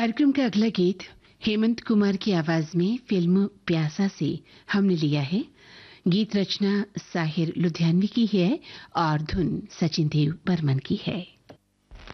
कार्यक्रम का अगला गीत हेमंत कुमार की आवाज में फिल्म प्यासा से हमने लिया है। गीत रचना साहिर लुधियानवी की है और धुन सचिन देव बर्मन की है।